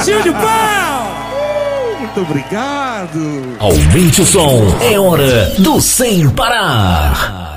Patinho de pau! Muito obrigado. Aumente o som, é hora do Sem Parar.